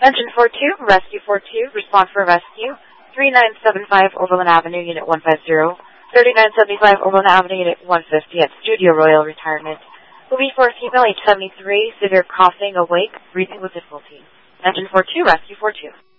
Engine 42, Rescue 42, respond for rescue. 3975 Overland Avenue, Unit 150. 3975 Overland Avenue, Unit 150 at Studio Royal Retirement. Will be for a female age 73, severe coughing, awake, breathing with difficulty. Engine 42, Rescue 42.